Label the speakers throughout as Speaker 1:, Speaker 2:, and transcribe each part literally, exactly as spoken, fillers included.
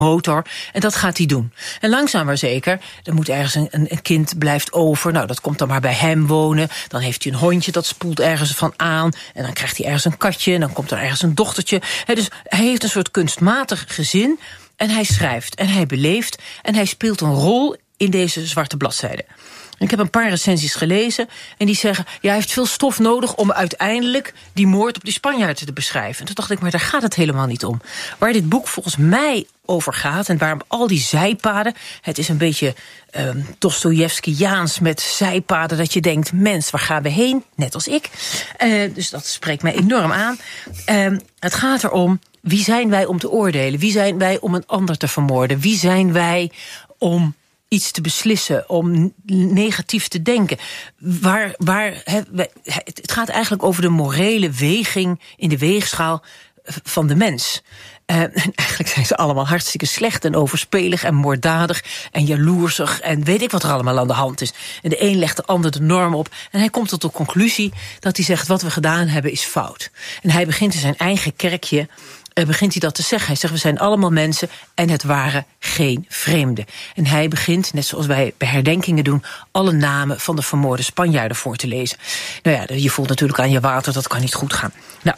Speaker 1: motor. En dat gaat hij doen. En langzaam maar zeker, er moet ergens een, een, een kind blijft over. Nou, dat komt dan maar bij hem wonen. Dan heeft hij een hondje, dat spoelt ergens van aan. En dan krijgt hij ergens een katje. En dan komt er ergens een dochtertje. He, dus hij heeft een soort kunstmatig gezin. En hij schrijft en hij beleeft. En hij speelt een rol in deze zwarte bladzijde. Ik heb een paar recensies gelezen en die zeggen, ja, hij heeft veel stof nodig om uiteindelijk die moord op die Spanjaarden te beschrijven. En toen dacht ik, maar daar gaat het helemaal niet om. Waar dit boek volgens mij over gaat en waarom al die zijpaden, het is een beetje um, Dostojevskiaans met zijpaden dat je denkt, mens, waar gaan we heen? Net als ik. Uh, dus dat spreekt mij enorm aan. Uh, het gaat erom, wie zijn wij om te oordelen? Wie zijn wij om een ander te vermoorden? Wie zijn wij om iets te beslissen, om negatief te denken? Waar, waar, he, het gaat eigenlijk over de morele weging in de weegschaal van de mens. Uh, en eigenlijk zijn ze allemaal hartstikke slecht en overspelig en moorddadig en jaloersig en weet ik wat er allemaal aan de hand is. En de een legt de ander de norm op en hij komt tot de conclusie dat hij zegt, wat we gedaan hebben is fout. En hij begint in zijn eigen kerkje, Uh, begint hij dat te zeggen. Hij zegt, we zijn allemaal mensen en het waren geen vreemden. En hij begint, net zoals wij bij herdenkingen doen, alle namen van de vermoorde Spanjaarden voor te lezen. Nou ja, je voelt natuurlijk aan je water, dat kan niet goed gaan. Nou,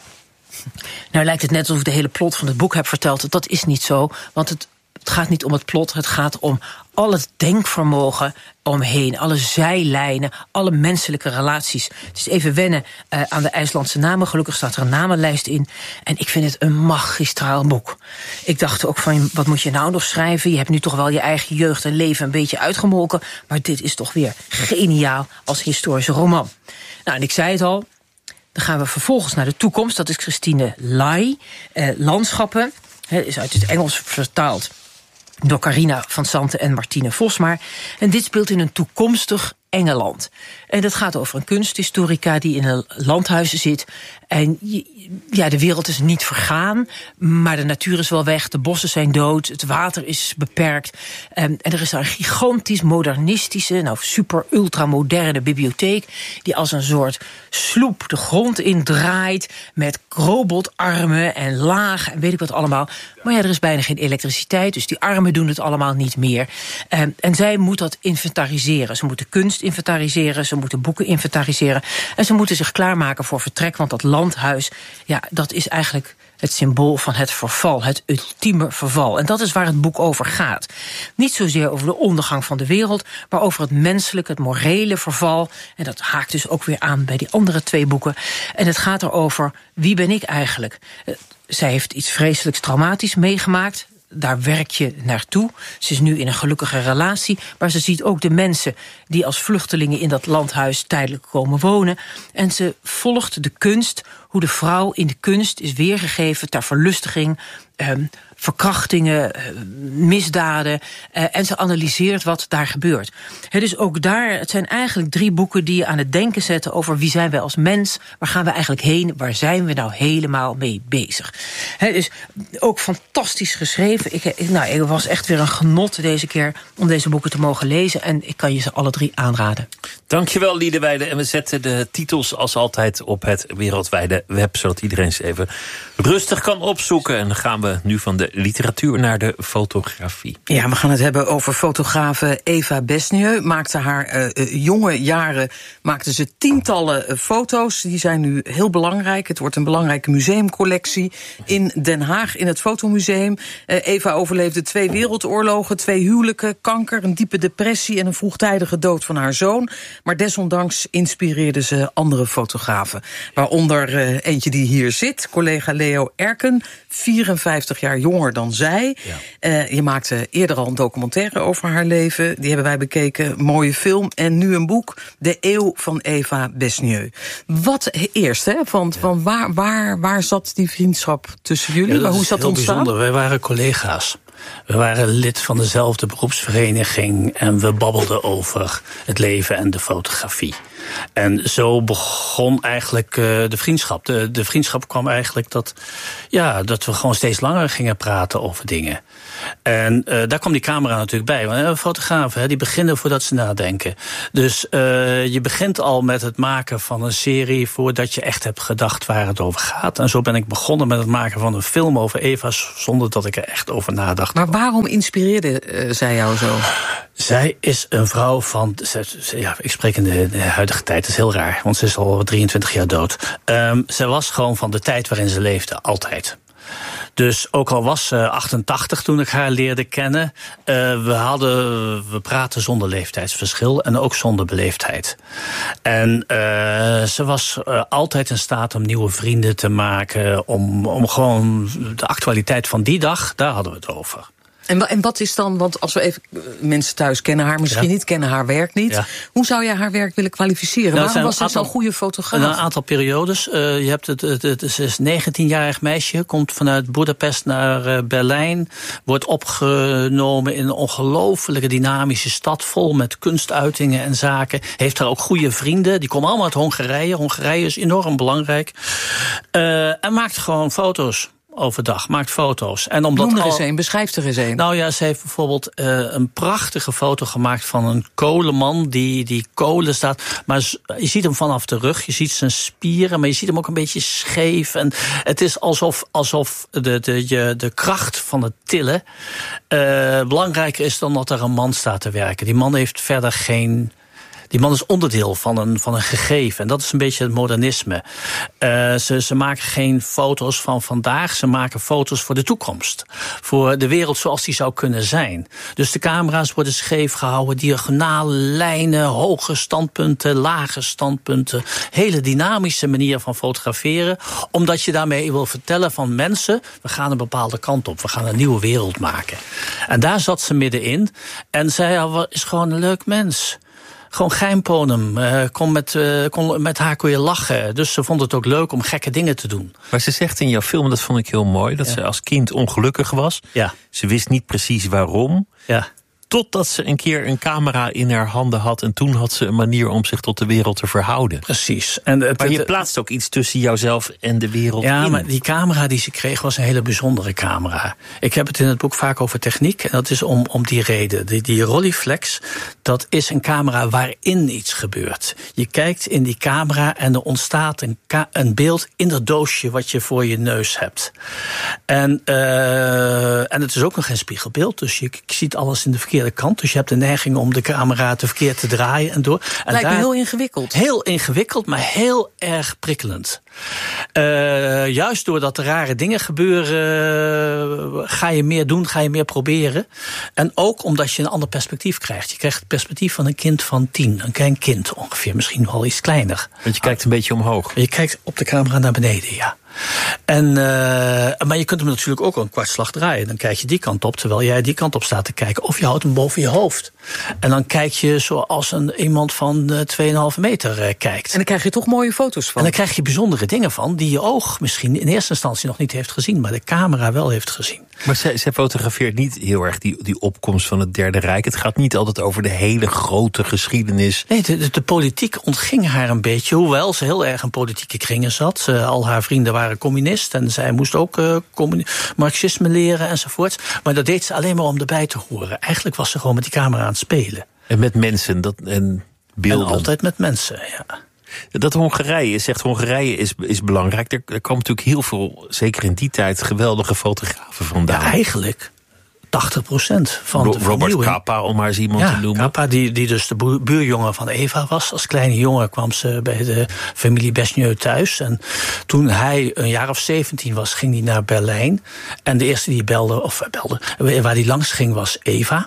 Speaker 1: nou lijkt het net alsof ik de hele plot van het boek heb verteld. Dat is niet zo, want het, het gaat niet om het plot, het gaat om al het denkvermogen omheen, alle zijlijnen, alle menselijke relaties. Het is even wennen uh, aan de IJslandse namen. Gelukkig staat er een namenlijst in. En ik vind het een magistraal boek. Ik dacht ook van, wat moet je nou nog schrijven? Je hebt nu toch wel je eigen jeugd en leven een beetje uitgemolken. Maar dit is toch weer geniaal als historische roman. Nou, en ik zei het al, dan gaan we vervolgens naar de toekomst. Dat is Christine Lai. Uh, landschappen, he, is uit het Engels vertaald door Carina van Santen en Martine Vosmaar. En dit speelt in een toekomstig Engeland. En dat gaat over een kunsthistorica die in een landhuis zit. En ja, de wereld is niet vergaan, maar de natuur is wel weg. De bossen zijn dood, het water is beperkt. En er is een gigantisch modernistische, nou super ultramoderne bibliotheek die als een soort sloep de grond indraait met robotarmen en laag en weet ik wat allemaal. Maar ja, er is bijna geen elektriciteit, dus die armen doen het allemaal niet meer. En zij moet dat inventariseren. Ze moeten kunst inventariseren, ze moeten boeken inventariseren en ze moeten zich klaarmaken voor vertrek, want dat landhuis, ja, dat is eigenlijk het symbool van het verval, het ultieme verval. En dat is waar het boek over gaat. Niet zozeer over de ondergang van de wereld, maar over het menselijke, het morele verval. En dat haakt dus ook weer aan bij die andere twee boeken. En het gaat erover, wie ben ik eigenlijk? Zij heeft iets vreselijks traumatisch meegemaakt. Daar werk je naartoe. Ze is nu in een gelukkige relatie, maar ze ziet ook de mensen die als vluchtelingen in dat landhuis tijdelijk komen wonen. En ze volgt de kunst, hoe de vrouw in de kunst is weergegeven ter verlustiging, um, verkrachtingen, misdaden, uh, en ze analyseert wat daar gebeurt. He, dus ook daar, het zijn eigenlijk drie boeken die je aan het denken zetten over wie zijn wij als mens, waar gaan we eigenlijk heen, waar zijn we nou helemaal mee bezig. He, dus ook fantastisch geschreven. Ik, ik, nou, het was echt weer een genot deze keer om deze boeken te mogen lezen en ik kan je ze alle drie aanraden.
Speaker 2: Dankjewel, Liederwijde. En we zetten de titels als altijd op het wereldwijde web, zodat iedereen ze even rustig kan opzoeken. En dan gaan we nu van de literatuur naar de fotografie.
Speaker 3: Ja, we gaan het hebben over fotografe Eva Besnieu. Maakte haar uh, jonge jaren maakte ze tientallen uh, foto's. Die zijn nu heel belangrijk. Het wordt een belangrijke museumcollectie in Den Haag, in het Fotomuseum. Uh, Eva overleefde twee wereldoorlogen, twee huwelijken, kanker, een diepe depressie en een vroegtijdige dood van haar zoon. Maar desondanks inspireerde ze andere fotografen. Waaronder uh, eentje die hier zit, collega Leo Erken, vierenvijftig jaar jonger dan zij. Ja. Uh, je maakte eerder al een documentaire over haar leven. Die hebben wij bekeken, mooie film. En nu een boek, De Eeuw van Eva Besnieu. Wat eerst, hè? Van, ja. van waar, waar, waar zat die vriendschap tussen jullie?
Speaker 4: Ja, dat
Speaker 3: Hoe is dat
Speaker 4: heel
Speaker 3: ontstaan?
Speaker 4: Bijzonder. Wij waren collega's. We waren lid van dezelfde beroepsvereniging en we babbelden over het leven en de fotografie. En zo begon eigenlijk uh, de vriendschap. De, de vriendschap kwam eigenlijk dat, ja, dat we gewoon steeds langer gingen praten over dingen. En uh, daar kwam die camera natuurlijk bij. Want uh, fotografen, hè, die beginnen voordat ze nadenken. Dus uh, je begint al met het maken van een serie voordat je echt hebt gedacht waar het over gaat. En zo ben ik begonnen met het maken van een film over Eva zonder dat ik er echt over nadacht. dacht
Speaker 3: Maar waarom inspireerde uh, zij jou zo?
Speaker 4: Zij is een vrouw van, ja, ik spreek in de, de huidige tijd, dat is heel raar, want ze is al drieëntwintig jaar dood. Um, ze was gewoon van de tijd waarin ze leefde, altijd. Dus ook al was ze achtentachtig toen ik haar leerde kennen, uh, we, hadden, we praten zonder leeftijdsverschil en ook zonder beleefdheid. En uh, ze was uh, altijd in staat om nieuwe vrienden te maken, om, om gewoon de actualiteit van die dag, daar hadden we het over.
Speaker 3: En, en wat is dan, want als we even, mensen thuis kennen haar misschien ja. niet, kennen haar werk niet. Ja. Hoe zou jij haar werk willen kwalificeren? Nou, Waarom was zij zo'n goede fotograaf?
Speaker 4: Een aantal periodes. Uh, je hebt het, het, het, het is een negentienjarig meisje, komt vanuit Budapest naar uh, Berlijn, wordt opgenomen in een ongelofelijke dynamische stad, vol met kunstuitingen en zaken. Heeft daar ook goede vrienden, die komen allemaal uit Hongarije. Hongarije is enorm belangrijk. Uh, en maakt gewoon foto's. Overdag, maakt foto's. En omdat
Speaker 3: Noem er
Speaker 4: al...
Speaker 3: eens een, beschrijf er eens een.
Speaker 4: Nou ja, ze heeft bijvoorbeeld uh, een prachtige foto gemaakt van een kolenman die, die kolen staat. Maar je ziet hem vanaf de rug, je ziet zijn spieren, maar je ziet hem ook een beetje scheef. En het is alsof, alsof de, de, de, de kracht van het tillen uh, belangrijker is dan dat er een man staat te werken. Die man heeft verder geen... Die man is onderdeel van een, van een gegeven. En dat is een beetje het modernisme. Uh, ze, ze maken geen foto's van vandaag. Ze maken foto's voor de toekomst. Voor de wereld zoals die zou kunnen zijn. Dus de camera's worden scheef gehouden. Diagonale lijnen, hoge standpunten, lage standpunten. Hele dynamische manier van fotograferen. Omdat je daarmee wil vertellen van mensen, we gaan een bepaalde kant op. We gaan een nieuwe wereld maken. En daar zat ze middenin. En zij is gewoon een leuk mens. Gewoon geheimponum. Uh, kon met, uh, kon, met haar kon je lachen. Dus ze vond het ook leuk om gekke dingen te doen.
Speaker 2: Maar ze zegt in jouw film, dat vond ik heel mooi, dat ja. ze als kind ongelukkig was.
Speaker 4: Ja.
Speaker 2: Ze wist niet precies waarom.
Speaker 4: Ja.
Speaker 2: Totdat ze een keer een camera in haar handen had. En toen had ze een manier om zich tot de wereld te verhouden.
Speaker 4: Precies. En het,
Speaker 2: maar je
Speaker 4: het,
Speaker 2: plaatst ook iets tussen jouzelf en de wereld
Speaker 4: ja,
Speaker 2: in.
Speaker 4: maar die camera die ze kreeg was een hele bijzondere camera. Ik heb het in het boek vaak over techniek. En dat is om, om die reden. Die, die Rolleiflex, dat is een camera waarin iets gebeurt. Je kijkt in die camera en er ontstaat een, ka- een beeld in dat doosje wat je voor je neus hebt. En, uh, en het is ook nog geen spiegelbeeld. Dus je, je ziet alles in de verkeerde kant. Dus je hebt de neiging om de camera te verkeerd te draaien en door. En
Speaker 3: lijkt
Speaker 4: daar,
Speaker 3: me heel ingewikkeld.
Speaker 4: Heel ingewikkeld, maar heel erg prikkelend. Uh, juist doordat er rare dingen gebeuren, uh, ga je meer doen, ga je meer proberen. En ook omdat je een ander perspectief krijgt. Je krijgt het perspectief van een kind van tien. Een klein kind ongeveer, misschien wel iets kleiner.
Speaker 2: Want je kijkt een beetje omhoog.
Speaker 4: Je kijkt op de camera naar beneden, ja. En, uh, maar je kunt hem natuurlijk ook een kwartslag draaien. Dan kijk je die kant op, terwijl jij die kant op staat te kijken. Of je houdt hem boven je hoofd. En dan kijk je zoals een, iemand van uh, twee komma vijf meter uh, kijkt.
Speaker 3: En dan krijg je toch mooie foto's van.
Speaker 4: En dan krijg je bijzondere dingen van die je oog misschien in eerste instantie nog niet heeft gezien, maar de camera wel heeft gezien.
Speaker 2: Maar zij, zij fotografeert niet heel erg die, die opkomst van het Derde Rijk. Het gaat niet altijd over de hele grote geschiedenis.
Speaker 4: Nee, de, de, de politiek ontging haar een beetje, hoewel ze heel erg in politieke kringen zat. Uh, al haar vrienden waren communist en zij moest ook uh, communi- marxisme leren enzovoort. Maar dat deed ze alleen maar om erbij te horen. Eigenlijk was ze gewoon met die camera aan het spelen.
Speaker 2: En met mensen dat, en beelden.
Speaker 4: En altijd met mensen, ja.
Speaker 2: Dat Hongarije, zegt Hongarije is, is belangrijk. Er, er kwam natuurlijk heel veel, zeker in die tijd, geweldige fotografen vandaan.
Speaker 4: Ja, eigenlijk tachtig procent van
Speaker 2: Ro-
Speaker 4: de
Speaker 2: Robert
Speaker 4: vernieuwing.
Speaker 2: Capa, om maar eens iemand
Speaker 4: ja,
Speaker 2: te noemen.
Speaker 4: Capa, die, die dus de bu- buurjongen van Eva was. Als kleine jongen kwam ze bij de familie Besnieu thuis. En toen hij een jaar of zeventien was, ging hij naar Berlijn. En de eerste die belde, of belde, waar hij langs ging, was Eva.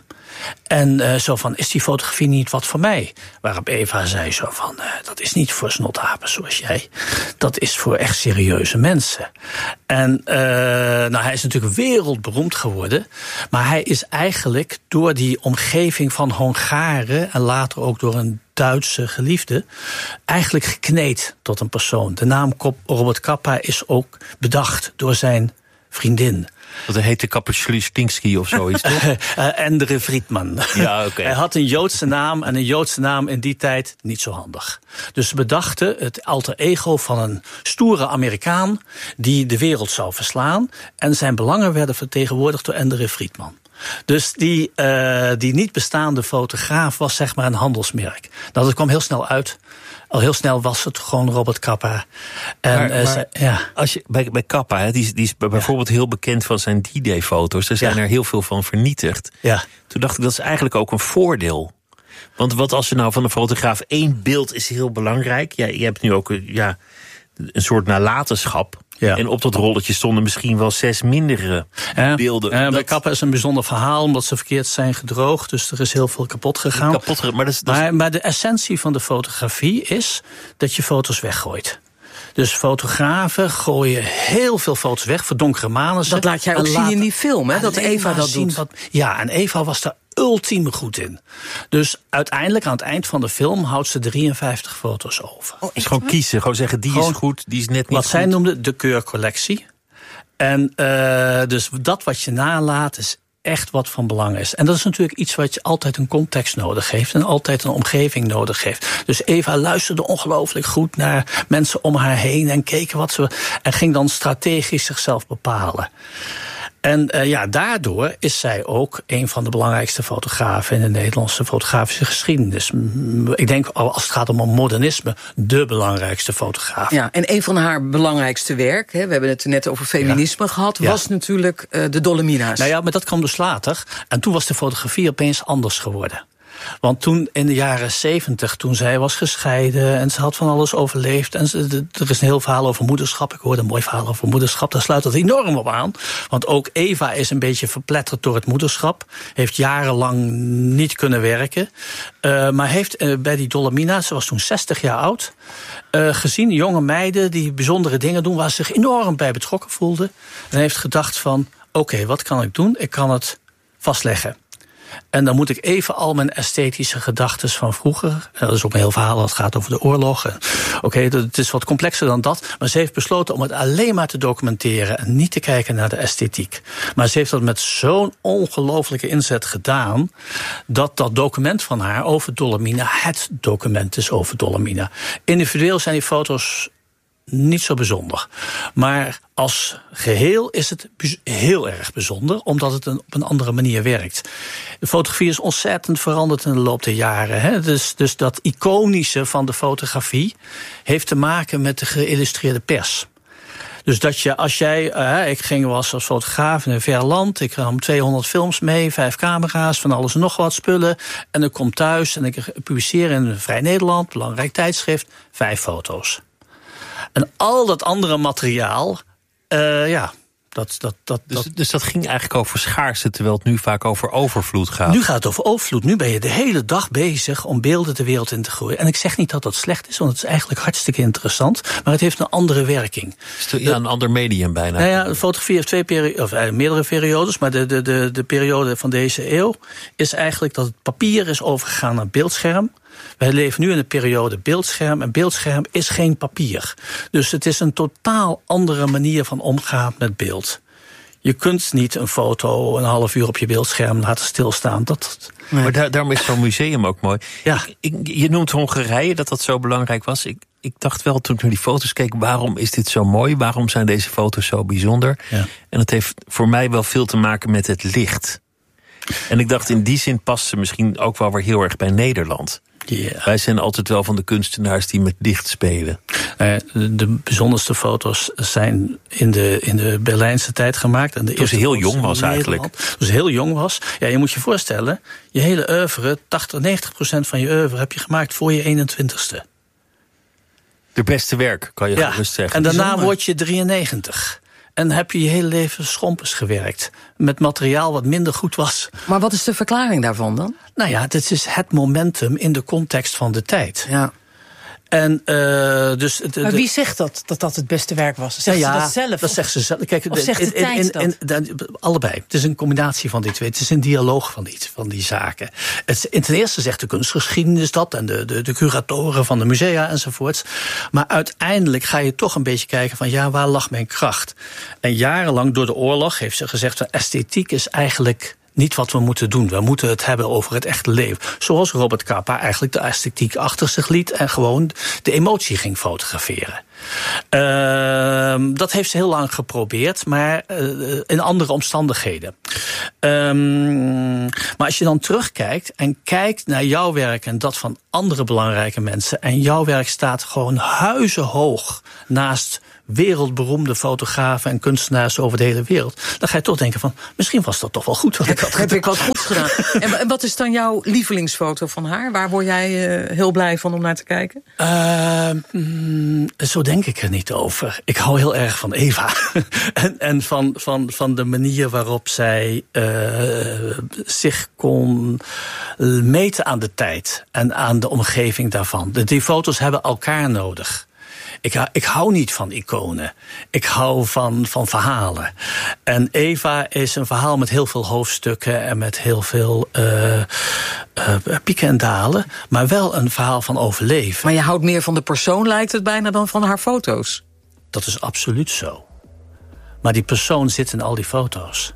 Speaker 4: En uh, zo van, is die fotografie niet wat voor mij? Waarop Eva zei zo van, uh, dat is niet voor snotapen zoals jij. Dat is voor echt serieuze mensen. En uh, nou, hij is natuurlijk wereldberoemd geworden. Maar hij is eigenlijk door die omgeving van Hongaren en later ook door een Duitse geliefde eigenlijk gekneed tot een persoon. De naam Robert Capa is ook bedacht door zijn vriendin.
Speaker 2: Dat heette Kapperslinsky of zoiets, toch?
Speaker 4: uh, Endre Friedman.
Speaker 2: Ja, oké.
Speaker 4: Hij had een Joodse naam en een Joodse naam in die tijd niet zo handig. Dus ze bedachten het alter ego van een stoere Amerikaan die de wereld zou verslaan. En zijn belangen werden vertegenwoordigd door Endre Friedman. Dus die, uh, die niet bestaande fotograaf was zeg maar een handelsmerk. Nou, dat kwam heel snel uit. Al heel snel was het gewoon Robert Capa. En,
Speaker 2: maar,
Speaker 4: uh,
Speaker 2: maar
Speaker 4: ze, ja.
Speaker 2: als je, bij, bij Capa, hè, die, is, die is bijvoorbeeld ja. heel bekend van zijn D-Day-foto's. Er zijn ja. er heel veel van vernietigd.
Speaker 4: Ja.
Speaker 2: Toen dacht ik, dat is eigenlijk ook een voordeel. Want wat als je nou van een fotograaf één beeld is heel belangrijk. Ja, je hebt nu ook ja, een soort nalatenschap. Ja. En op dat rolletje stonden misschien wel zes mindere ja, beelden.
Speaker 4: Ja,
Speaker 2: dat...
Speaker 4: Bij Capa is een bijzonder verhaal, omdat ze verkeerd zijn gedroogd. Dus er is heel veel kapot gegaan.
Speaker 2: Kapot ge... maar, dat is, dat is...
Speaker 4: Maar, maar de essentie van de fotografie is dat je foto's weggooit. Dus fotografen gooien heel veel foto's weg, verdonkere manen.
Speaker 3: Dat laat jij ook zien in die film, hè? Dat Eva dat doet.
Speaker 4: Wat, ja, en Eva was daar ultiem goed in. Dus uiteindelijk, aan het eind van de film, houdt ze drieënvijftig foto's over.
Speaker 2: Oh, is gewoon kiezen, gewoon zeggen, die gewoon, is goed, die is net niet
Speaker 4: wat
Speaker 2: goed.
Speaker 4: Wat zij noemde de keurcollectie. En uh, dus dat wat je nalaat is echt wat van belang is. En dat is natuurlijk iets wat je altijd een context nodig heeft en altijd een omgeving nodig heeft. Dus Eva luisterde ongelooflijk goed naar mensen om haar heen en keek wat ze en ging dan strategisch zichzelf bepalen. En uh, ja, daardoor is zij ook een van de belangrijkste fotografen in de Nederlandse fotografische geschiedenis. Ik denk, als het gaat om modernisme, de belangrijkste fotograaf.
Speaker 3: Ja, en een van haar belangrijkste werk, hè, we hebben het net over feminisme ja. gehad, was ja. natuurlijk uh, de Dolomina's.
Speaker 4: Nou ja, maar dat kwam dus later. En toen was de fotografie opeens anders geworden. Want toen in de jaren zeventig, toen zij was gescheiden en ze had van alles overleefd. En ze, de, er is een heel verhaal over moederschap. Ik hoorde een mooi verhaal over moederschap. Daar sluit dat enorm op aan. Want ook Eva is een beetje verpletterd door het moederschap. Heeft jarenlang niet kunnen werken. Uh, maar heeft uh, bij die Dolomina, ze was toen zestig jaar oud, uh, gezien jonge meiden die bijzondere dingen doen waar ze zich enorm bij betrokken voelden. En heeft gedacht van, oké, okay, wat kan ik doen? Ik kan het vastleggen. En dan moet ik even al mijn esthetische gedachten van vroeger. Dat is ook een heel verhaal, dat gaat over de oorlog. Oké, okay, het is wat complexer dan dat. Maar ze heeft besloten om het alleen maar te documenteren en niet te kijken naar de esthetiek. Maar ze heeft dat met zo'n ongelooflijke inzet gedaan, dat dat document van haar over Dolomina het document is over Dolomina. Individueel zijn die foto's niet zo bijzonder. Maar als geheel is het heel erg bijzonder, omdat het een, op een andere manier werkt. De fotografie is ontzettend veranderd in de loop der jaren. Hè? Dus, dus dat iconische van de fotografie heeft te maken met de geïllustreerde pers. Dus dat je, als jij, uh, ik ging was als fotograaf in een ver land, ik nam tweehonderd films mee, vijf camera's, van alles en nog wat spullen. En ik kom thuis en ik publiceer in Vrij Nederland, belangrijk tijdschrift, vijf foto's. En al dat andere materiaal, uh, ja, dat... dat, dat,
Speaker 2: dus,
Speaker 4: dat
Speaker 2: dus dat ging eigenlijk over schaarste, terwijl het nu vaak over overvloed gaat.
Speaker 4: Nu gaat het over overvloed. Nu ben je de hele dag bezig om beelden de wereld in te gooien. En ik zeg niet dat dat slecht is, want het is eigenlijk hartstikke interessant. Maar het heeft een andere werking.
Speaker 2: Ja, een ander medium bijna.
Speaker 4: Nou ja, de fotografie heeft twee peri- of uh, meerdere periodes. Maar de, de, de, de periode van deze eeuw is eigenlijk dat het papier is overgegaan naar beeldscherm. Wij leven nu in de periode beeldscherm. En beeldscherm is geen papier. Dus het is een totaal andere manier van omgaan met beeld. Je kunt niet een foto een half uur op je beeldscherm laten stilstaan. Dat...
Speaker 2: Nee. Maar daar, daarom is zo'n museum ook mooi.
Speaker 4: Ja.
Speaker 2: Ik, ik, je noemt Hongarije, dat dat zo belangrijk was. Ik, ik dacht wel toen ik naar die foto's keek, waarom is dit zo mooi? Waarom zijn deze foto's zo bijzonder?
Speaker 4: Ja.
Speaker 2: En dat heeft voor mij wel veel te maken met het licht. En ik dacht, in die zin past ze misschien ook wel weer heel erg bij Nederland.
Speaker 4: Yeah.
Speaker 2: Wij zijn altijd wel van de kunstenaars die met licht spelen.
Speaker 4: Uh, de bijzonderste foto's zijn in de, in de Berlijnse tijd gemaakt. En de
Speaker 2: toen ze heel jong was eigenlijk.
Speaker 4: Toen ze heel jong was. Ja, je moet je voorstellen, je hele oeuvre, tachtig, negentig procent van je oeuvre heb je gemaakt voor je eenentwintigste.
Speaker 2: De beste werk, kan je
Speaker 4: ja.
Speaker 2: gerust zeggen.
Speaker 4: En daarna word je drieënnegentig. En heb je je hele leven schompers gewerkt. Met materiaal wat minder goed was.
Speaker 3: Maar wat is de verklaring daarvan dan?
Speaker 4: Nou ja, dit is het momentum in de context van de tijd.
Speaker 3: Ja.
Speaker 4: En, uh, dus de,
Speaker 1: maar wie zegt dat, dat dat het beste werk was? Zegt
Speaker 4: ja,
Speaker 1: ze dat zelf?
Speaker 4: Dat
Speaker 1: of,
Speaker 4: zegt ze zelf. Kijk,
Speaker 1: of zegt de
Speaker 4: in,
Speaker 1: tijd
Speaker 4: in, in,
Speaker 1: dat?
Speaker 4: in, allebei. Het is een combinatie van die twee. Het is een dialoog van die, van die zaken. Het, ten eerste zegt de kunstgeschiedenis dat en de, de, de curatoren van de musea enzovoorts. Maar uiteindelijk ga je toch een beetje kijken van ja, waar lag mijn kracht? En jarenlang door de oorlog heeft ze gezegd van esthetiek is eigenlijk niet wat we moeten doen. We moeten het hebben over het echte leven. Zoals Robert Capa eigenlijk de esthetiek achter zich liet en gewoon de emotie ging fotograferen. Uh, dat heeft ze heel lang geprobeerd, maar uh, in andere omstandigheden. Um, maar als je dan terugkijkt en kijkt naar jouw werk en dat van andere belangrijke mensen, en jouw werk staat gewoon huizenhoog naast wereldberoemde fotografen en kunstenaars over de hele wereld, dan ga je toch denken van, misschien was dat toch wel goed wat ik had gedaan.
Speaker 3: Heb ik wat goed gedaan. En wat is dan jouw lievelingsfoto van haar? Waar word jij uh, heel blij van om naar te kijken?
Speaker 4: Uh, mm, zo denk ik er niet over. Ik hou heel erg van Eva. en en van, van, van de manier waarop zij uh, zich kon meten aan de tijd en aan de omgeving daarvan. De, die foto's hebben elkaar nodig. Ik, ik hou niet van iconen. Ik hou van, van verhalen. En Eva is een verhaal met heel veel hoofdstukken en met heel veel uh, uh, pieken en dalen. Maar wel een verhaal van overleven.
Speaker 3: Maar je houdt meer van de persoon, lijkt het bijna, dan van haar foto's.
Speaker 4: Dat is absoluut zo. Maar die persoon zit in al die foto's.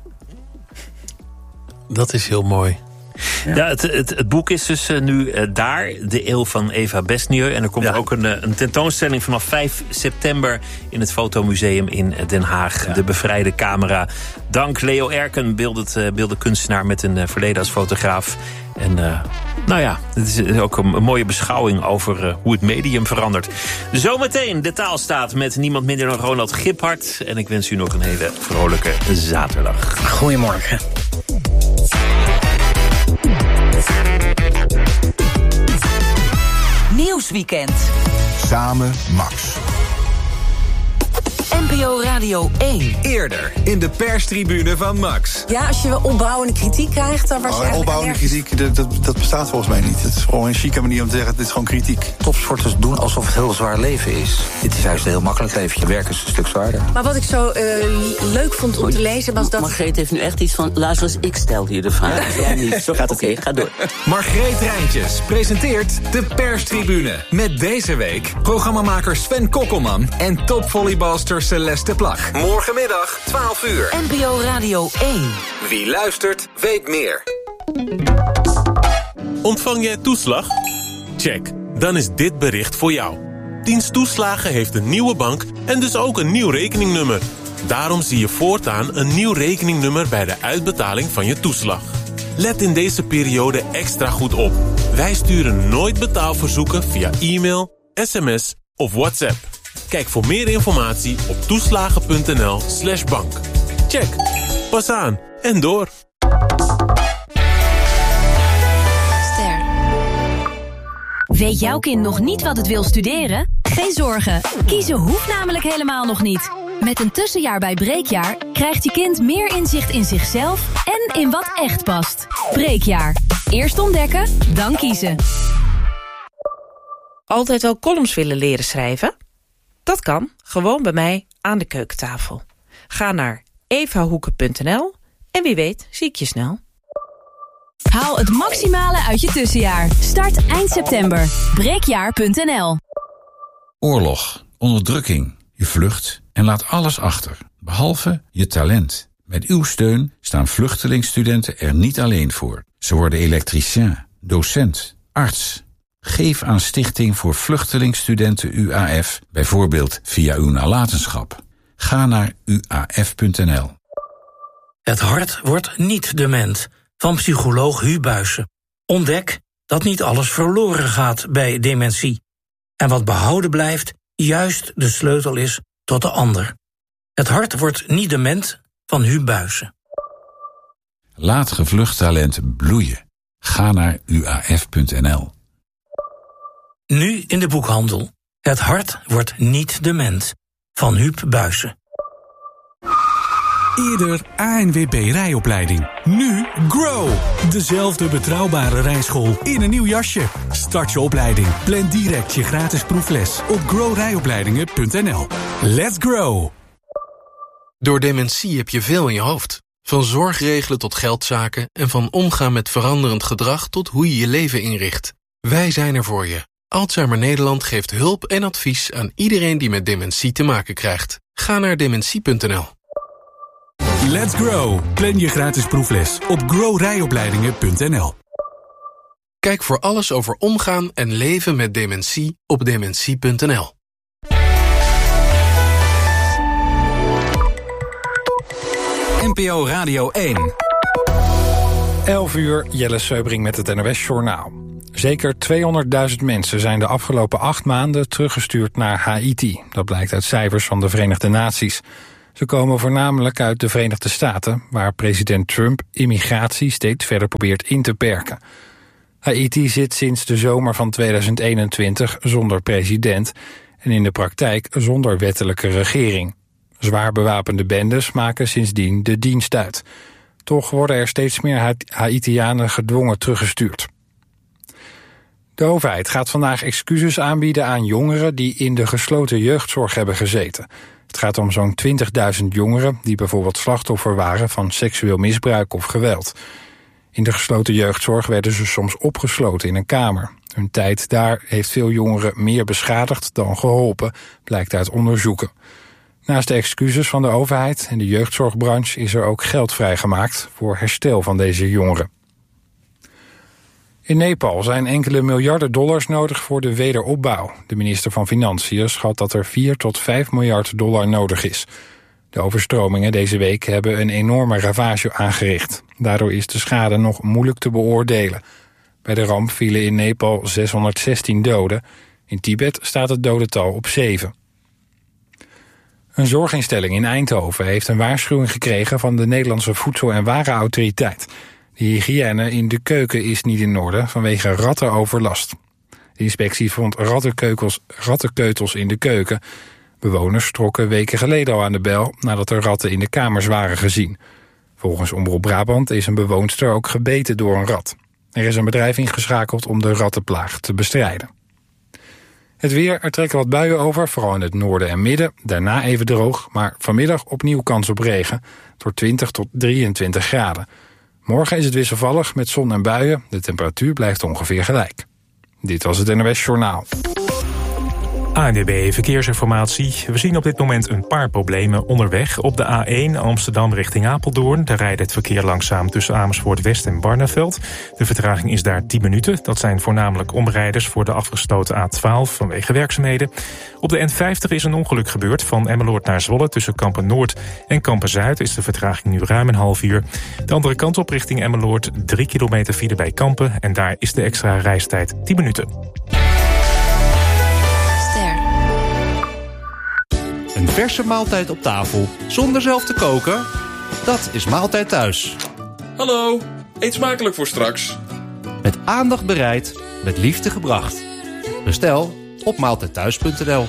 Speaker 2: Dat is heel mooi. Ja, ja het, het, het boek is dus uh, nu uh, daar, De Eeuw van Eva Besnieu. En er komt ja. ook een, een tentoonstelling vanaf vijf september in het Fotomuseum in Den Haag. Ja. De bevrijde camera. Dank Leo Erken, beeldend, uh, beeldend kunstenaar met een uh, verleden als fotograaf. En uh, nou ja, het is ook een, een mooie beschouwing over uh, hoe het medium verandert. Zometeen de Taalstaat met niemand minder dan Ronald Giphart. En ik wens u nog een hele vrolijke zaterdag.
Speaker 3: Goedemorgen.
Speaker 5: Nieuwsweekend.
Speaker 6: Samen Max.
Speaker 5: N P O Radio één.
Speaker 7: Eerder in de perstribune van Max.
Speaker 8: Ja, als je opbouwende kritiek krijgt, dan was je
Speaker 6: oh, opbouwende kritiek, dat, dat, dat bestaat volgens mij niet. Het is gewoon een chique manier om te zeggen, dit is gewoon kritiek.
Speaker 9: Topsporters doen alsof het heel zwaar leven is. Dit is juist een heel makkelijk leven. Je werk is een stuk zwaarder.
Speaker 8: Maar wat ik zo uh, leuk vond om te lezen was dat...
Speaker 10: Margreet heeft nu echt iets van, luister eens, ik stel hier de vraag. Jij niet. Zo gaat het. Oké, ga door.
Speaker 7: Margreet Rijntjes presenteert de perstribune. Met deze week programmamaker Sven Kokkelman en topvolleybalster Celeste Plag. Morgenmiddag, twaalf uur.
Speaker 5: N P O Radio één.
Speaker 7: Wie luistert, weet meer.
Speaker 11: Ontvang jij toeslag? Check, dan is dit bericht voor jou. Dienst Toeslagen heeft een nieuwe bank en dus ook een nieuw rekeningnummer. Daarom zie je voortaan een nieuw rekeningnummer bij de uitbetaling van je toeslag. Let in deze periode extra goed op. Wij sturen nooit betaalverzoeken via e-mail, sms of WhatsApp. Kijk voor meer informatie op toeslagen.nl slash bank. Check. Pas aan en door.
Speaker 12: Ster. Weet jouw kind nog niet wat het wil studeren? Geen zorgen. Kiezen hoeft namelijk helemaal nog niet. Met een tussenjaar bij Breekjaar krijgt je kind meer inzicht in zichzelf en in wat echt past. Breekjaar. Eerst ontdekken, dan kiezen.
Speaker 13: Altijd wel columns willen leren schrijven? Dat kan, gewoon bij mij aan de keukentafel. Ga naar evahoeken punt n l en wie weet zie ik je snel.
Speaker 12: Haal het maximale uit je tussenjaar. Start eind september. breekjaar punt n l.
Speaker 14: Oorlog, onderdrukking, je vlucht en laat alles achter, behalve je talent. Met uw steun staan vluchtelingstudenten er niet alleen voor. Ze worden elektricien, docent, arts. Geef aan Stichting voor Vluchtelingstudenten U A F, bijvoorbeeld via uw nalatenschap. Ga naar u a f punt n l.
Speaker 15: Het hart wordt niet dement, van psycholoog Hu Buijsen. Ontdek dat niet alles verloren gaat bij dementie. En wat behouden blijft, juist de sleutel is tot de ander. Het hart wordt niet dement, van Hu Buijsen.
Speaker 14: Laat gevlucht talent bloeien. Ga naar u a f punt n l.
Speaker 15: Nu in de boekhandel. Het hart wordt niet dement. Van Huub Buijsen.
Speaker 16: Eerder A N W B rijopleiding. Nu Grow. Dezelfde betrouwbare rijschool in een nieuw jasje. Start je opleiding. Plan direct je gratis proefles op grow rijopleidingen punt n l. Let's grow.
Speaker 17: Door dementie heb je veel in je hoofd. Van zorgregelen tot geldzaken en van omgaan met veranderend gedrag tot hoe je je leven inricht. Wij zijn er voor je. Alzheimer Nederland geeft hulp en advies aan iedereen die met dementie te maken krijgt. Ga naar dementie punt n l.
Speaker 16: Let's grow. Plan je gratis proefles op grow rijopleidingen punt n l.
Speaker 17: Kijk voor alles over omgaan en leven met dementie op dementie punt n l.
Speaker 7: N P O Radio één.
Speaker 18: elf uur, Jelle Seubring met het N O S-journaal. Zeker tweehonderdduizend mensen zijn de afgelopen acht maanden teruggestuurd naar Haiti. Dat blijkt uit cijfers van de Verenigde Naties. Ze komen voornamelijk uit de Verenigde Staten, waar president Trump immigratie steeds verder probeert in te perken. Haiti zit sinds de zomer van tweeduizend eenentwintig zonder president en in de praktijk zonder wettelijke regering. Zwaar bewapende bendes maken sindsdien de dienst uit. Toch worden er steeds meer Haitianen gedwongen teruggestuurd. De overheid gaat vandaag excuses aanbieden aan jongeren die in de gesloten jeugdzorg hebben gezeten. Het gaat om zo'n twintigduizend jongeren die bijvoorbeeld slachtoffer waren van seksueel misbruik of geweld. In de gesloten jeugdzorg werden ze soms opgesloten in een kamer. Hun tijd daar heeft veel jongeren meer beschadigd dan geholpen, blijkt uit onderzoeken. Naast de excuses van de overheid en de jeugdzorgbranche is er ook geld vrijgemaakt voor herstel van deze jongeren. In Nepal zijn enkele miljarden dollars nodig voor de wederopbouw. De minister van Financiën schat dat er vier tot vijf miljard dollar nodig is. De overstromingen deze week hebben een enorme ravage aangericht. Daardoor is de schade nog moeilijk te beoordelen. Bij de ramp vielen in Nepal zeshonderdzestien doden. In Tibet staat het dodental op zeven. Een zorginstelling in Eindhoven heeft een waarschuwing gekregen van de Nederlandse Voedsel- en Warenautoriteit. De hygiëne in de keuken is niet in orde vanwege rattenoverlast. De inspectie vond rattenkeutels, rattenkeutels in de keuken. Bewoners trokken weken geleden al aan de bel nadat er ratten in de kamers waren gezien. Volgens Omroep Brabant is een bewoonster ook gebeten door een rat. Er is een bedrijf ingeschakeld om de rattenplaag te bestrijden. Het weer, er trekken wat buien over, vooral in het noorden en midden. Daarna even droog, maar vanmiddag opnieuw kans op regen. Door twintig tot drieëntwintig graden. Morgen is het wisselvallig met zon en buien. De temperatuur blijft ongeveer gelijk. Dit was het N O S Journaal.
Speaker 19: A N W B Verkeersinformatie. We zien op dit moment een paar problemen onderweg. Op de A één Amsterdam richting Apeldoorn. Daar rijdt het verkeer langzaam tussen Amersfoort West en Barneveld. De vertraging is daar tien minuten. Dat zijn voornamelijk omrijders voor de afgesloten A twaalf vanwege werkzaamheden. Op de N vijftig is een ongeluk gebeurd. Van Emmeloord naar Zwolle tussen Kampen Noord en Kampen Zuid is de vertraging nu ruim een half uur. De andere kant op richting Emmeloord drie kilometer file bij Kampen. En daar is de extra reistijd tien minuten.
Speaker 20: Een verse maaltijd op tafel, zonder zelf te koken? Dat is Maaltijd Thuis.
Speaker 21: Hallo, eet smakelijk voor straks.
Speaker 20: Met aandacht bereid, met liefde gebracht. Bestel op maaltijdthuis punt n l.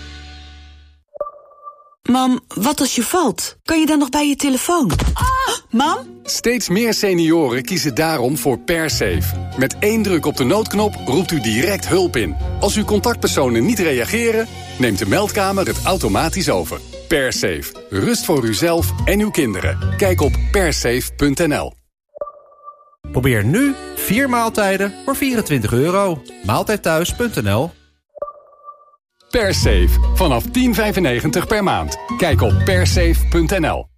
Speaker 22: Mam, wat als je valt? Kan je dan nog bij je telefoon? Oh, mam?
Speaker 23: Steeds meer senioren kiezen daarom voor PerSafe. Met één druk op de noodknop roept u direct hulp in. Als uw contactpersonen niet reageren, neemt de meldkamer het automatisch over. PerSafe. Rust voor uzelf en uw kinderen. Kijk op persafe punt n l.
Speaker 20: Probeer nu vier maaltijden voor vierentwintig euro. maaltijdthuis punt n l.
Speaker 23: PerSafe. Vanaf tien vijfennegentig per maand. Kijk op persafe punt n l.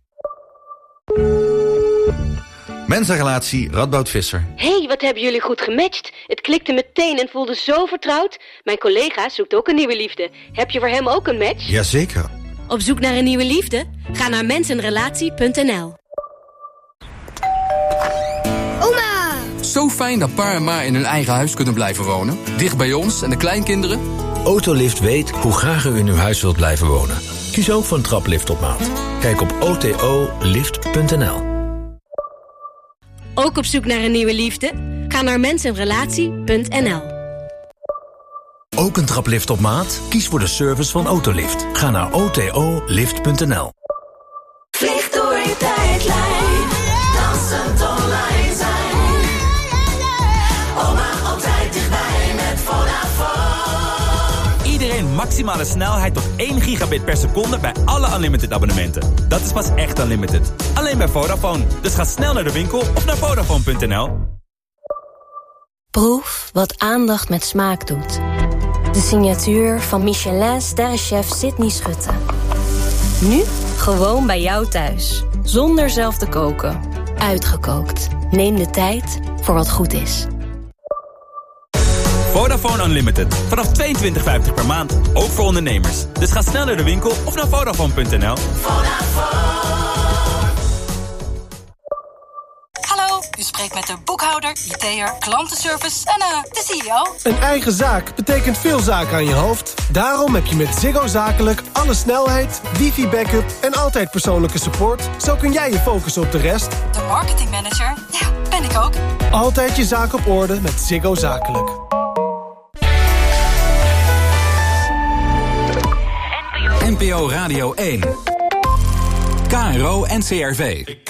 Speaker 24: Mensenrelatie Radboud Visser.
Speaker 25: Hé, hey, wat hebben jullie goed gematcht. Het klikte meteen en voelde zo vertrouwd. Mijn collega zoekt ook een nieuwe liefde. Heb je voor hem ook een match?
Speaker 24: Jazeker.
Speaker 25: Op zoek naar een nieuwe liefde? Ga naar mensenrelatie punt n l.
Speaker 26: Oma! Zo fijn dat pa en ma in hun eigen huis kunnen blijven wonen. Dicht bij ons en de kleinkinderen.
Speaker 27: Autolift weet hoe graag u in uw huis wilt blijven wonen. Kies ook voor een traplift op maat. Kijk op o t o lift punt n l.
Speaker 25: Ook op zoek naar een nieuwe liefde? Ga naar mensenrelatie punt n l.
Speaker 27: Ook een traplift op maat? Kies voor de service van Autolift. Ga naar o t o lift punt n l.
Speaker 28: Vlieg door je tijdlijn. Dansend online zijn. Oma altijd dichtbij met Vodafone.
Speaker 29: Iedereen maximale snelheid tot één gigabit per seconde bij alle Unlimited abonnementen. Dat is pas echt Unlimited. Alleen bij Vodafone. Dus ga snel naar de winkel of naar Vodafone punt n l.
Speaker 30: Proef wat aandacht met smaak doet. De signatuur van Michelin sterrenchef Sydney Schutte. Nu Gewoon bij jou thuis. Zonder zelf te koken. Uitgekookt. Neem de tijd voor wat goed is.
Speaker 29: Vodafone Unlimited. Vanaf tweeëntwintig vijftig per maand. Ook voor ondernemers. Dus ga snel naar de winkel of naar Vodafone punt n l.
Speaker 1: Hallo, u spreekt met de boekhouder, I T'er, klantenservice en uh, de C E O.
Speaker 2: Een eigen zaak betekent veel zaken aan je hoofd. Daarom heb je met Ziggo Zakelijk alle snelheid, wifi-backup en altijd persoonlijke support. Zo kun jij je focussen op de rest.
Speaker 1: De marketingmanager, ja, ben ik ook.
Speaker 2: Altijd je zaak op orde met Ziggo Zakelijk.
Speaker 7: N P O Radio één. K R O N C R V.